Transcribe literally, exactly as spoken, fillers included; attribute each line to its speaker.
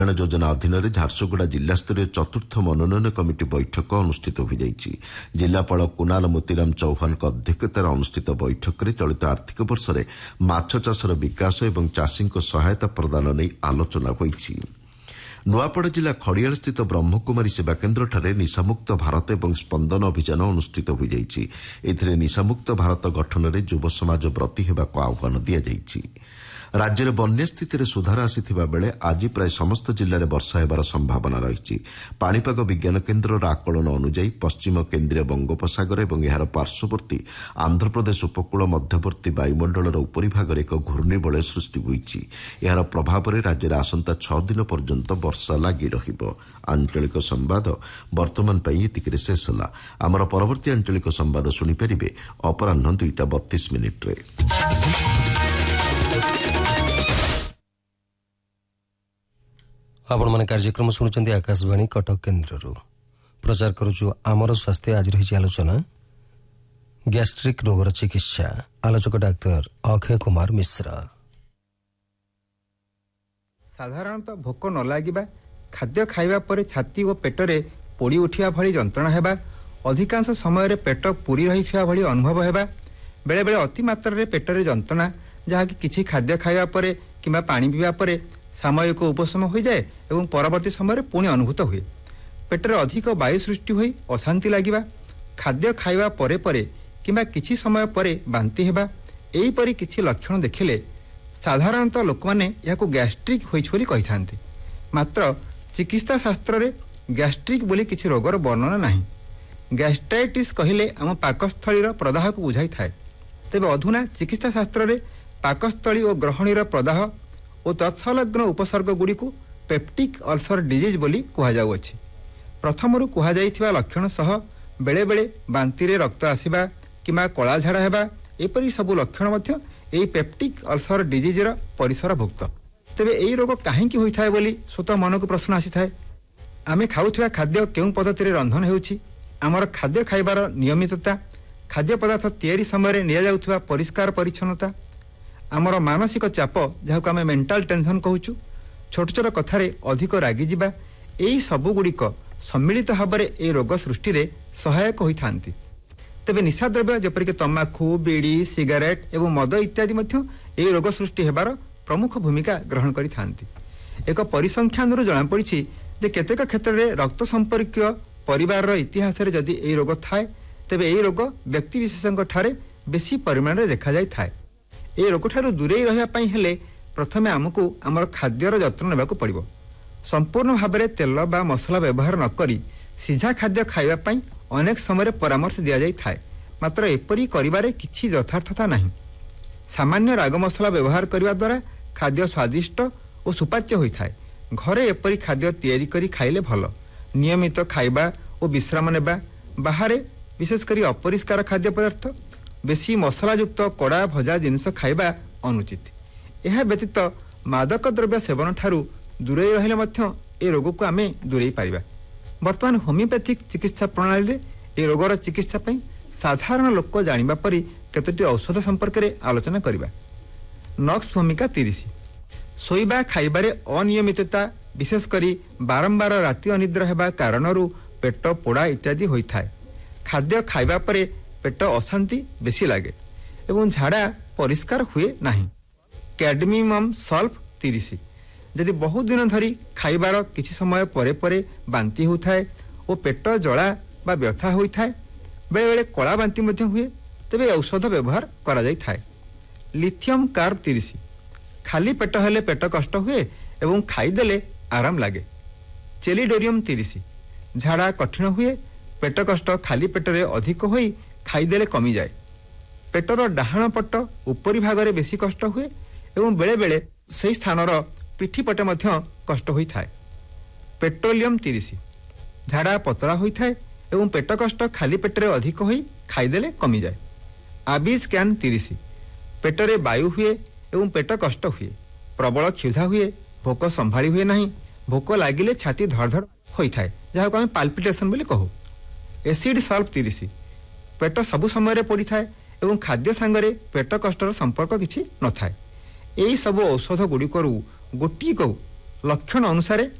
Speaker 1: योजना अधीन झारसुगुड़ा जिलास्तरीय चतुर्थ मनोनयन कमिटी बैठक अनुष्ठित हो जाइछि। जिलापाल कुणाल मोतीराम चौहान अध्यक्षतार अनुष्ठित बैठक में चलित आर्थिक वर्ष में माछ चाषर विकास और चाषी सहायता प्रदान नहीं आलोचना होइछि। नुआपड़ा जिला खड़ियाल स्थित ब्रह्मकुमारी सेवा केन्द्रଠାରେ निशामुक्त भारत और स्पंदन अभियान अनुष्ठित हो जाइछि। एथिरे निशामुक्त भारत गठन में युव समाज ब्रती हेबाक आह्वान दिया जाइछि। राज्य में बन्या स्थिति सुधार आसीथिबा बेले आज प्राय समस्त जिले में वर्षा हेबार संभावना रही। पाणीपाग विज्ञान केन्द्र आकलन अनुଯାयी पश्चिम केन्द्रीय बंगोपसागर और यार पार्श्ववर्ती आंध्रप्रदेश उपकूल मध्यवर्ती वायुमंडल उपरी भाग में एक घूर्णिबलय सृष्टि होइछि। यार प्रभाव में राज्य में आसंता छह दिन पर्यंत वर्षा लगी रहिबो। आंचलिक संवाद वर्तमान पई एतिकिरे शेष होला। आमर परवर्ती आंचलिक संवाद सुनि परिबे अपराह्न दुईटा बत्तीस मिनिट रे।
Speaker 2: आपण माने कार्यक्रम शुणुचंदी आकाशवाणी कटक केन्द्र प्रचार करुचु आमर स्वास्थ्य। आज रही आलोचना गैस्ट्रिक रोगर चिकित्सा। आलोचक डाक्तर अक्षय कुमार मिश्रा।
Speaker 3: साधारणतः भोक न लागिबा, खाद्य खाइबा परे छाती और पेटरे पोड़ी उठिया भली जंत्रणा हेबा, अधिकांश समय पेट पूरी रहिथिया भली अनुभव हेबा, बेले बेले अति मात्रा रे पेटरे जंत्रणा जहाँकि किछि खाद्य खाइबा परे किंबा पानी पीवा परे सामयिक उपशम हो जाए और परवर्ती समय पुणी अनुभूत हुए। पेटरे अधिक वायु सृष्टि होई अशांति लागिबा, खाद्य खाइबा परे परे किंबा किछि समय परे बांति हेबा, एहीपरि किछि लक्षण देखिले साधारणतः लोक माने याकु गैस्ट्रिक होइछ बोली कहिथांती। मात्र चिकित्सा शास्त्र रे गैस्ट्रिक बोली किछि रोगर वर्णना नाही। गैस्ट्राइटिस कहिले आम पाकस्थलीर प्रदाह को बुझाई थाए। तेबे अधुना चिकित्सा शास्त्र रे पाकस्थली और ग्रहणीर प्रदाह और तत्सलग्न उपसर्ग गुड़ी को पेप्टिक अल्सर डिजीज बोली कहुछि। प्रथमरु कहुଥିବା लक्षण सह बेले बेले बांति रे रक्त आसीबा किमा कला झाड़ा हेबा, एपरि सबु लक्षण मध्य एई पेप्टिक अल्सर डिजीज र परिसरभुक्त। तेबे एई रोग काहेकि होइथाय बोली स्वतः मन को प्रश्न आसीथाय। आमे खाउଥିବା खाद्य केउ पद्धति रे रंधन हेउछि, आमर खाद्य खाइबार नियमितता, खाद्य पदार्थ तैयारी समय निया जाउଥିବା परिष्कार परिच्छन्नता, आमर मानसिक चाप जहाँ आम मेंटाल टेंशन कहूँ, छोट छोट कथार अधिक रागी जावा, यही सबुगुड़िक सम्मिलित भाव में ये रोग सृष्टि रे सहायक होई थांती। तेबे निशाद्रव्य जेपरिक तंबाकू, बीड़ी, सिगारेट एवं मद इत्यादि मध्य ये रोग सृष्टि हेबार प्रमुख भूमिका ग्रहण करि थांती। एक परिसंख्यान जना पड़ी जे केतेक क्षेत्र में रक्त संपर्कीय परिवार इतिहास रे जदि ये रोग थाए तेबे ये रोग व्यक्ति विशेषज्ञ ठारे बेसी परिमाण रे देखा जाय थाए। ए रोग ठारू दूरे रहिबा पई हेले प्रथमे आमको आमर खाद्यर जत्न नेबाकू पड़िबो। संपूर्ण भाव में तेल बा मसला व्यवहार न करी सीझा खाद्य खाइबा पई अनेक समय परामर्श दिया जाय थाए। मात्र एपरी करिबारे किछि यथार्थता नाही। सामान्य राग मसला व्यवहार करबा द्वारा खाद्य स्वादिष्ट और सुपाच्य होई थाए। घरे एपरी खाद्य तैयारी करी खाइले भल। नियमित खाइबा और विश्राम नेबा, बाहरे विशेष करी अपरिष्कार खाद्य पदार्थ, बेसी मसलायुक्त कड़ा भजा जिनिस खाइबा अनुचित। यह व्यतीत मादक द्रव्य सेवन ठारू दूरे रहिले मध्य ए रोग को आमे दूरे पारिबा। वर्तमान होमियोपैथिक चिकित्सा प्रणाली रे ए रोगर चिकित्सा पई साधारण लोक जानिबा परि केतोटी औषध संपर्क रे आलोचना करिबा। नक्स भूमिका तीस। सोइबा खाइबारे अनियमितता, विशेष करी बारंबार राति अनिद्रा हेबा कारणरू पेट पोड़ा इत्यादि होई थाए। खाद्य खाइबा परे पेट अशांति बेसी लागे एवं झाड़ा परिष्कार हुए नहीं। कैडमियम सल्फ तीस। यदि बहुत दिन धरी खाइबार किछि समय परे परे बांति होताए और पेट जला बा व्यथा होताए, बेले बेले कला बांति मध्य हुए, तेबे औषध व्यवहार करा जाय थाए। लिथियम कार्ब तीस। खाली पेट हेले पेट कष्ट हुए एवं खाईदेले आराम लागे। चेलिडोरियम तीस। झाड़ा कठिन हुए, पेट कष्ट खाली पेटरे अधिक होई खाईदेले कमी जाए। पेटर डाहाण पट उपरी भागरे बेसी कष्ट हुए एवं बेले बेले से स्थानर पिठी पटे मध्य कष्ट होई थाए। पेट्रोलियम तीस। झाड़ा पतला होई थाए एवं पेट कष्ट खाली पेटरे अधिक होई खाईदेले कमी जाए। आबिज कैन तीस। पेटरे वायु हुए एवं पेट कष्ट हुए, प्रबल क्षुधा हुए, भोक संभाली हुए नहीं, भोक लागिले छाती धड़धड़ होई थाए, जहाको आमे पाल्पिटेशन बोली कहू। एसिड सल्फ तीस। पेट सबु समय पड़ी थाए एवं खाद्य सांगरे पेट कष्टर संपर्क किछि न थाए। एही सब औषध गुड़िकरू गोटी को ଲକ୍ଷଣ ଅନୁସାରେ